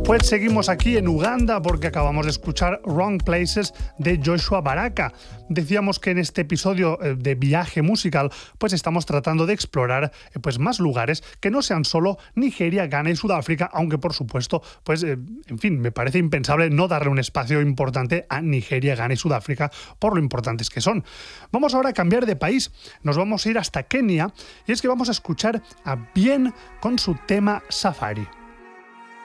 Pues seguimos aquí en Uganda porque acabamos de escuchar Wrong Places de Joshua Baraka. Decíamos que en este episodio de viaje musical pues estamos tratando de explorar pues más lugares que no sean solo Nigeria, Ghana y Sudáfrica, aunque por supuesto pues en fin, me parece impensable no darle un espacio importante a Nigeria, Ghana y Sudáfrica por lo importantes que son. Vamos ahora a cambiar de país, nos vamos a ir hasta Kenia y es que vamos a escuchar a Bien con su tema Safari.